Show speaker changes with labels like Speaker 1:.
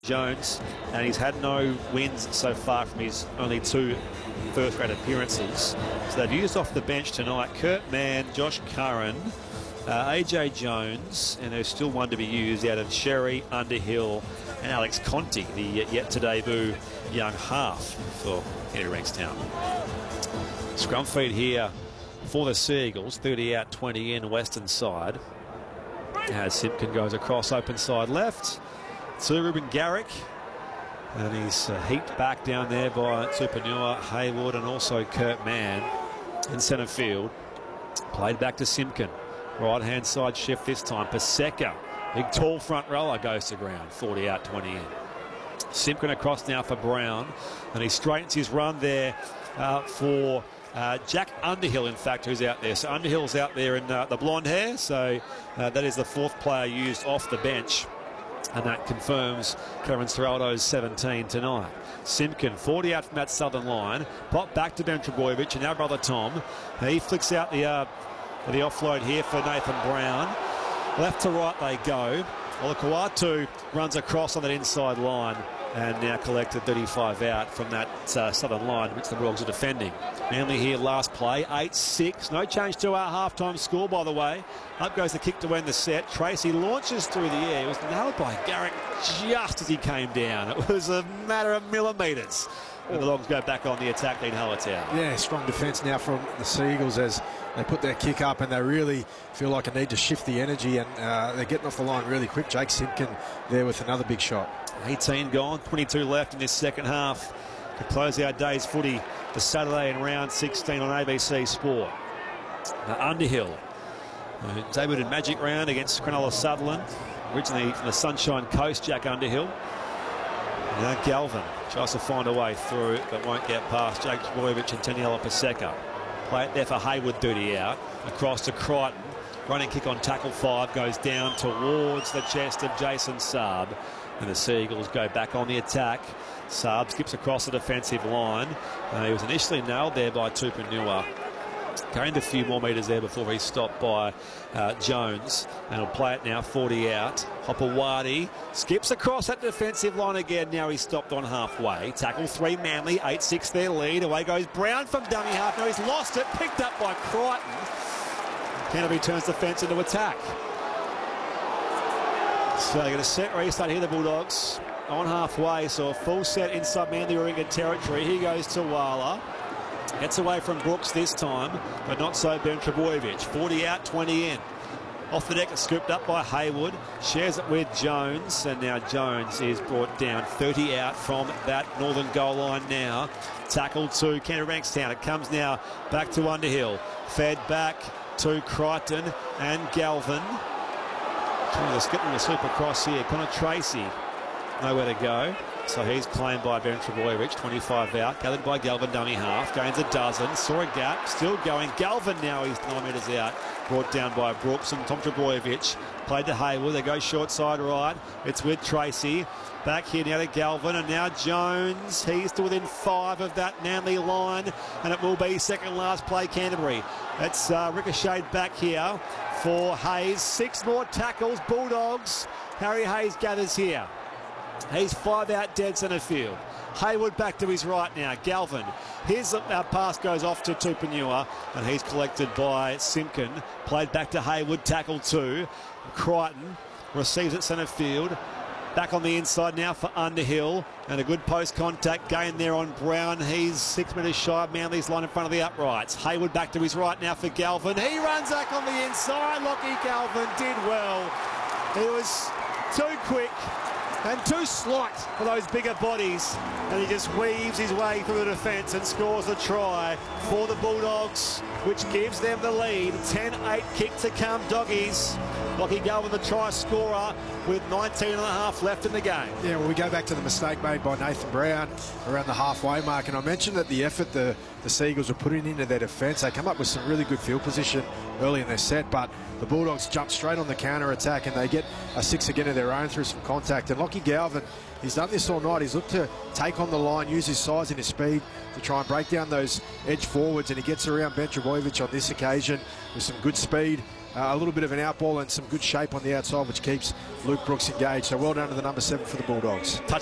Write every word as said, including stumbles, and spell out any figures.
Speaker 1: Jones, and he's had no wins so far from his only two first grade appearances. So they've used off the bench tonight Kurt Mann, Josh Curran, uh, A J Jones, and there's still one to be used out of Sherry, Underhill, and Alex Conti, the yet to debut young half for Henry Rankstown. Scrum feed here for the Seagulls, thirty out, twenty in, western side. As Simpkin goes across open side left to Ruben Garrick, and he's uh, heaped back down there by Tupanua, Hayward, and also Kurt Mann in centre field. Played back to Simpkin, right hand side shift this time. Paseka, big tall front roller, goes to ground, forty out, twenty in. Simpkin across now for Brown, and he straightens his run there uh, for Uh, Jack Underhill, in fact, who's out there. So Underhill's out there in uh, the blonde hair, so uh, that is the fourth player used off the bench, and that confirms Cameron Serraldo's seventeen tonight. Simpkin, forty out from that southern line, pop back to Ben Trebojevic, and now brother Tom. He flicks out the uh, the offload here for Nathan Brown. Left to right they go. Olakau'atu runs across on that inside line, and now collected thirty-five out from that uh, southern line, which the Bulldogs are defending. Manly here last play, eight six. No change to our halftime score, by the way. Up goes the kick to end the set. Tracy launches through the air. It was nailed by Garrick just as he came down. It was a matter of millimetres. And the Dogs go back on the attack, Dean Hallertau.
Speaker 2: Yeah, strong defence now from the Seagulls as they put their kick up, and they really feel like a need to shift the energy, and uh, they're getting off the line really quick. Jake Simpkin there with another big shot.
Speaker 1: eighteen gone, twenty-two left in this second half to close our day's footy for Saturday in round sixteen on A B C Sport. Now Underhill uh, debuted in Magic Round against Cronulla Sutherland, originally from the Sunshine Coast, Jack Underhill. Now Galvin tries to find a way through, but won't get past Jake Trebojevic and Taniela Paseka. Play it there for Hayward, thirty out. Across to Crichton. Running kick on tackle five goes down towards the chest of Jason Saab. And the Seagulls go back on the attack. Saab skips across the defensive line. Uh, he was initially nailed there by Tupanua. Gained a few more metres there before he's stopped by uh, Jones. And he'll play it now, forty out. Hopewadi skips across that defensive line again. Now he's stopped on halfway. Tackle three, Manly, eight six their lead. Away goes Brown from dummy half. Now he's lost it, picked up by Crichton. Canterbury turns the fence into attack. So they're going to set restart here, the Bulldogs, on halfway. So a full set inside Manly Warringah territory. Here goes to Wala. Gets away from Brooks this time, but not so Ben Trebojevic. forty out, twenty in. Off the deck, it's scooped up by Hayward. Shares it with Jones, and now Jones is brought down. thirty out from that northern goal line now. Tackle to Canterbury Bankstown. It comes now back to Underhill. Fed back to Crichton and Galvin. Trying to skip them to sweep across here. Connor Tracy, nowhere to go. So he's claimed by Ben Trebojevic, twenty-five out. Gathered by Galvin, dummy half. Gains a dozen. Saw a gap. Still going. Galvin now, he's nine metres out. Brought down by Brooks and Tom Trebojevic. Played to Hayward. They go short side right. It's with Tracy. Back here now to Galvin, and now Jones. He's to within five of that Manly line, and it will be second last play Canterbury. It's uh, ricocheted back here for Hayes. Six more tackles, Bulldogs. Harry Hayes gathers here. He's five out dead centre field. Hayward back to his right now. Galvin. His uh, pass goes off to Tupanua, and he's collected by Simpkin. Played back to Hayward, tackle two. Crichton receives it centre field. Back on the inside now for Underhill, and a good post contact gain there on Brown. He's six metres shy of Manly's line in front of the uprights. Hayward back to his right now for Galvin. He runs back on the inside. Lockie Galvin did well. He was too quick and too slight for those bigger bodies, and he just weaves his way through the defence and scores a try for the Bulldogs, which gives them the lead. ten eight kick to come, Doggies. Lockie Galvin, the try scorer, with nineteen and a half left in the game.
Speaker 2: Yeah, well, we go back to the mistake made by Nathan Brown around the halfway mark, and I mentioned that the effort the, the Seagulls were putting into their defence, they come up with some really good field position early in their set, but the Bulldogs jump straight on the counter-attack, and they get a six again of their own through some contact. And Lockie Galvin, he's done this all night. He's looked to take on the line, use his size and his speed to try and break down those edge forwards, and he gets around Ben Trebojevic on this occasion with some good speed uh, a little bit of an outball and some good shape on the outside, which keeps Luke Brooks engaged. So well done to the number seven for the Bulldogs.